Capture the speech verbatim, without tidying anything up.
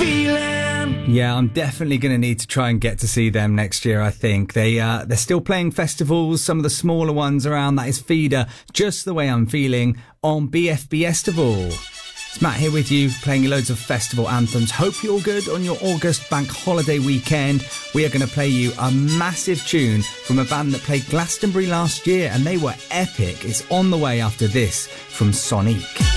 feeling. Yeah, I'm definitely going to need to try and get to see them next year, I think. They, uh, they're still playing festivals, some of the smaller ones around. That is Feeder, Just the Way I'm Feeling, on B F B Festival. It's Matt here with you, playing you loads of festival anthems. Hope you're good on your August bank holiday weekend. We are going to play you a massive tune from a band that played Glastonbury last year, and they were epic. It's on the way after this from Sonique.